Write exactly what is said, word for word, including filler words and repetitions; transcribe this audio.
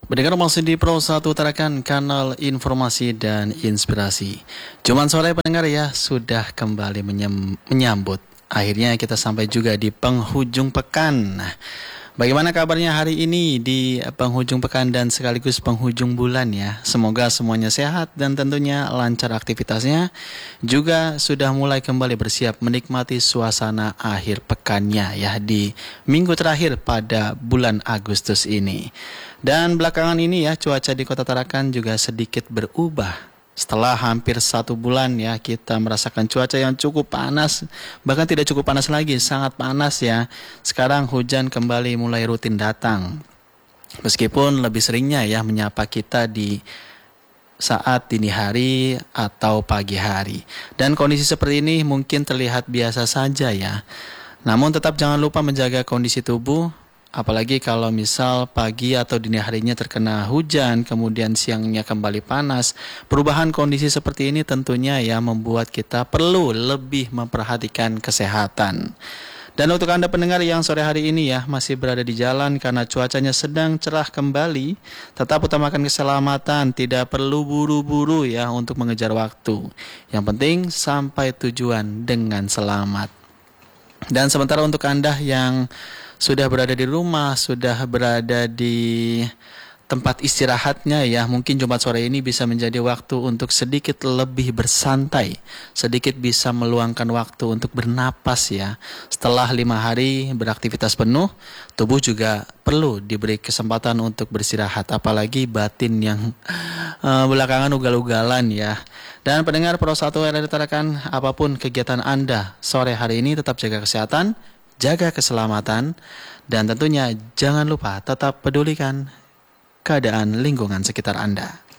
Pendengar masih di Pro satu Tarakan, kanal informasi dan inspirasi. Cuman sore pendengar ya, sudah kembali menyem- menyambut. Akhirnya kita sampai juga di penghujung pekan. Nah, bagaimana kabarnya hari ini di penghujung pekan dan sekaligus penghujung bulan ya? Semoga semuanya sehat dan tentunya lancar aktivitasnya. Juga sudah mulai kembali bersiap menikmati suasana akhir pekannya ya di minggu terakhir pada bulan Agustus ini. Dan belakangan ini ya cuaca di Kota Tarakan juga sedikit berubah. Setelah hampir satu bulan ya kita merasakan cuaca yang cukup panas. Bahkan tidak cukup panas lagi, sangat panas ya. Sekarang hujan kembali mulai rutin datang. Meskipun lebih seringnya ya menyapa kita di saat dini hari atau pagi hari. Dan kondisi seperti ini mungkin terlihat biasa saja ya. Namun tetap jangan lupa menjaga kondisi tubuh. Apalagi kalau misal pagi atau dini harinya terkena hujan, kemudian siangnya kembali panas. Perubahan kondisi seperti ini tentunya ya membuat kita perlu lebih memperhatikan kesehatan. Dan untuk Anda pendengar yang sore hari ini ya masih berada di jalan karena cuacanya sedang cerah kembali, tetap utamakan keselamatan, tidak perlu buru-buru ya untuk mengejar waktu. Yang penting sampai tujuan dengan selamat. Dan sementara untuk Anda yang sudah berada di rumah, sudah berada di tempat istirahatnya ya, mungkin Jumat sore ini bisa menjadi waktu untuk sedikit lebih bersantai, sedikit bisa meluangkan waktu untuk bernapas ya. Setelah lima hari beraktivitas penuh, tubuh juga perlu diberi kesempatan untuk beristirahat, apalagi batin yang uh, belakangan ugal-ugalan ya. Dan pendengar Pro satu R R Tarakan, apapun kegiatan Anda sore hari ini tetap jaga kesehatan, jaga keselamatan, dan tentunya jangan lupa tetap pedulikan keadaan lingkungan sekitar Anda.